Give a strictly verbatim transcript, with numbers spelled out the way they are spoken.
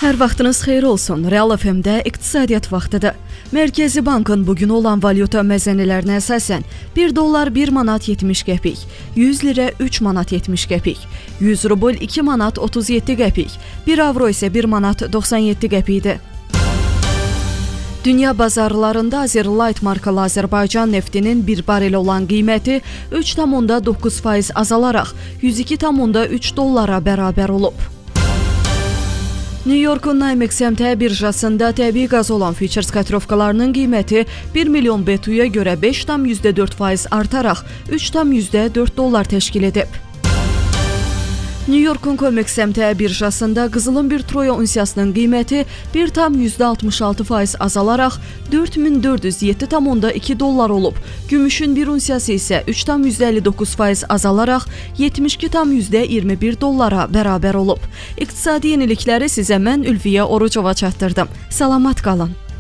Hər vaxtınız xeyir olsun. Real F M-də iqtisadiyyat vaxtıdır. Mərkəzi Bankın bugün olan valyuta məzənələrinə əsasən bir dollar bir manat yetmiş qəpik, yüz lirə üç manat yetmiş qəpik, yüz rubl iki manat otuz yeddi qəpik, bir avro isə bir manat doxsan yeddi qəpikdir. Dünya bazarlarında Azerlight markalı Azərbaycan neftinin bir barel olan qiyməti üç tam doqquz faiz azalaraq yüz iki tam üç dollara bərabər olub. New Yorkun Nymex M T birjasında təbii qaz olan futures kotirovkalarının qiyməti bir milyon B T U-ya görə beş tam dörd faiz artaraq üç tam dörd dollar təşkil edib. New Yorkun Comex M T birjasında qızılın bir troya unsiyasının qiyməti bir tam altmış altı faiz azalaraq dörd min dörd yüz yeddi tam iki dollar olub. Gümüşün bir unsiyası isə üç tam əlli doqquz faiz azalaraq yetmiş iki tam iyirmi bir dollara bərabər olub. İqtisadi yenilikləri sizə mən Ülviyə Orucova çatdırdım. Salamat qalın.